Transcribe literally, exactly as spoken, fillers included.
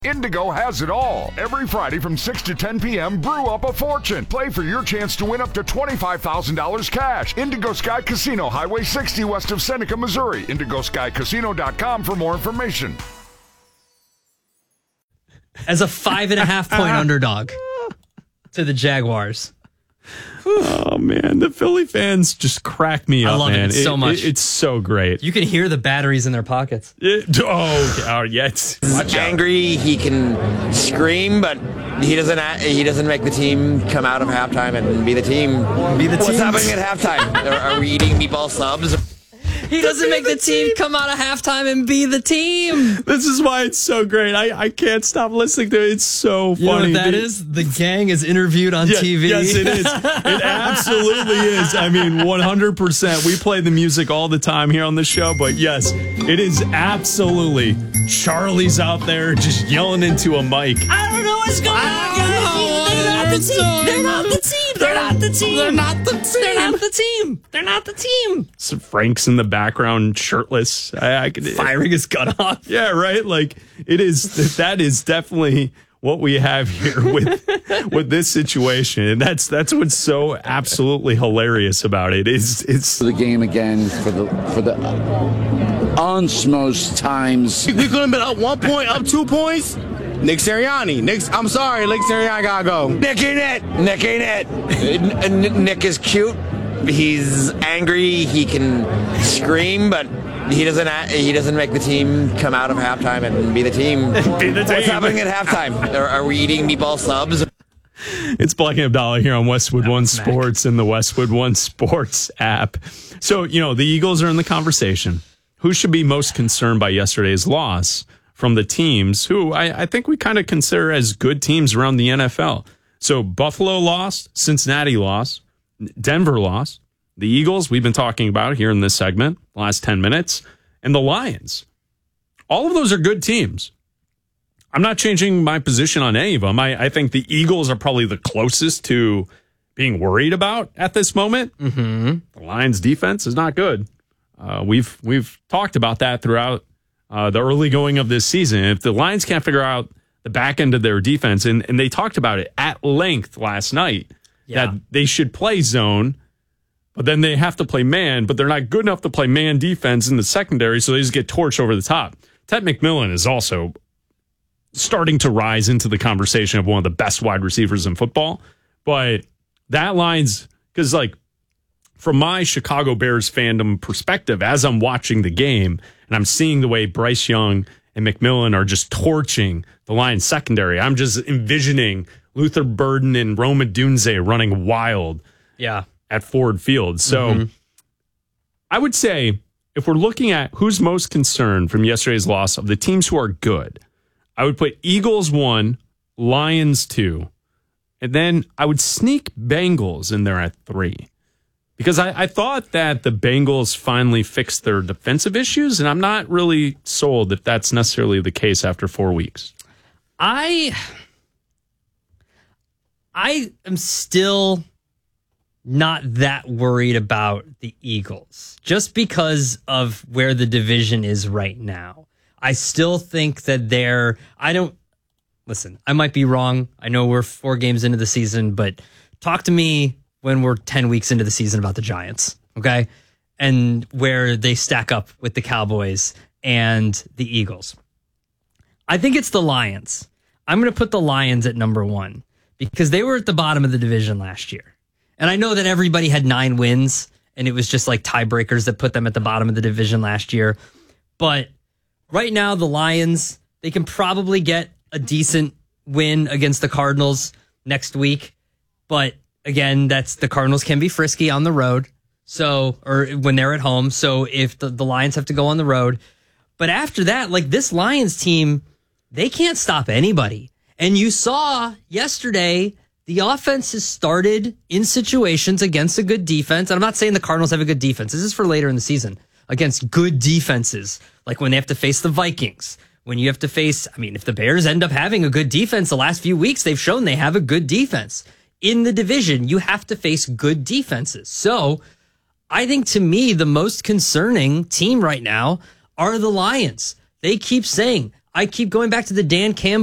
Indigo has it all. Every Friday from six to ten p.m., brew up a fortune. Play for your chance to win up to twenty-five thousand dollars cash. Indigo Sky Casino, Highway sixty west of Seneca, Missouri. indigo sky casino dot com for more information. As a five and a half point underdog to the Jaguars. Oh, man. The Philly fans just crack me I up, love man. it so it, much. It, it's so great. You can hear the batteries in their pockets. It, oh, oh, yeah. It's, He's angry. He can scream, but he doesn't. He doesn't make the team come out of halftime and be the team. Be the What's team. happening at halftime? Are, are we eating meatball subs? He doesn't make the team come out of halftime and be the team. This is why it's so great. I, I can't stop listening to it. It's so funny. You know what that is? The gang is interviewed on Yeah, T V. Yes, it is. It absolutely is. I mean, one hundred percent. We play the music all the time here on the show, but yes, it is absolutely. Charlie's out there just yelling into a mic. I don't know what's going on, guys. They're not the team. They're not the team. They're not the team. They're not the team. They're not the team. So Frank's in the background, shirtless. I, I could, Firing his gun off. Yeah, right. Like it is. That is definitely what we have here with with this situation, and that's that's what's so absolutely hilarious about it. Is it's the game again for the for the unsmost times. We could have been up one point, up two points. Nick Sirianni. Nick's, I'm sorry, Nick Sirianni gotta go. Nick ain't it. Nick ain't it. N- Nick is cute. He's angry. He can scream, but he doesn't. He doesn't make the team come out of halftime and be the team. Be the team. What's happening at halftime? Are, are we eating meatball subs? It's Black and Abdallah here on Westwood One Sports and the Westwood One Sports app. So, you know, the Eagles are in the conversation. Who should be most concerned by yesterday's loss from the teams who I, I think we kind of consider as good teams around the N F L? So Buffalo lost, Cincinnati lost, Denver lost, the Eagles we've been talking about here in this segment, the last ten minutes, and the Lions. All of those are good teams. I'm not changing my position on any of them. I, I think the Eagles are probably the closest to being worried about at this moment. Mm-hmm. The Lions' defense is not good. Uh, we've we've talked about that throughout uh, the early going of this season. If the Lions can't figure out the back end of their defense, and, and they talked about it at length last night, Yeah. that they should play zone, but then they have to play man, but they're not good enough to play man defense in the secondary, so they just get torched over the top. Ted McMillan is also starting to rise into the conversation of one of the best wide receivers in football. But that line's, because like from my Chicago Bears fandom perspective, as I'm watching the game and I'm seeing the way Bryce Young and McMillan are just torching the Lions secondary, I'm just envisioning Luther Burden and Rome Odunze running wild Yeah. at Ford Field. So Mm-hmm. I would say if we're looking at who's most concerned from yesterday's loss of the teams who are good, I would put Eagles one, Lions two, and then I would sneak Bengals in there at three. Because I, I thought that the Bengals finally fixed their defensive issues, and I'm not really sold if that's necessarily the case after four weeks. I I am still not that worried about the Eagles just because of where the division is right now. I still think that they're, I don't, listen, I might be wrong. I know we're four games into the season, but talk to me when we're ten weeks into the season about the Giants, okay? And where they stack up with the Cowboys and the Eagles. I think it's the Lions. I'm going to put the Lions at number one because they were at the bottom of the division last year. And I know that everybody had nine wins and it was just like tiebreakers that put them at the bottom of the division last year. But right now, the Lions, they can probably get a decent win against the Cardinals next week. But again, that's the Cardinals can be frisky on the road. So, or when they're at home. So if the, the Lions have to go on the road. But after that, like this Lions team, they can't stop anybody. And you saw yesterday, the offense has started in situations against a good defense. And I'm not saying the Cardinals have a good defense. This is for later in the season. Against good defenses, like when they have to face the Vikings, when you have to face, I mean, if the Bears end up having a good defense the last few weeks, they've shown they have a good defense. In the division, you have to face good defenses. So I think to me, the most concerning team right now are the Lions. They keep saying, I keep going back to the Dan Campbell